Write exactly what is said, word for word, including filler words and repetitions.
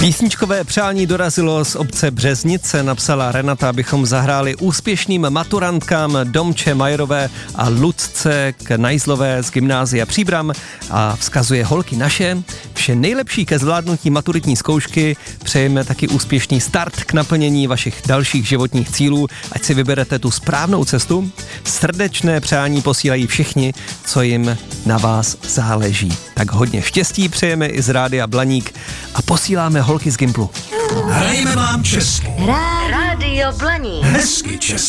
Písničkové přání dorazilo z obce Březnice, napsala Renata, abychom zahráli úspěšným maturantkám Domče Majerové a Lucce Knajzlové z gymnázia Příbram a vzkazuje: holky naše, vše nejlepší ke zvládnutí maturitní zkoušky, přejeme taky úspěšný start k naplnění vašich dalších životních cílů, ať si vyberete tu správnou cestu. Srdečné přání posílají všichni, co jim na vás záleží. Tak hodně štěstí přejeme i z Rádia Blaník a posíláme holky z Gimplu. Hrajeme vám česky. Rádio Blaník. Hezky česky.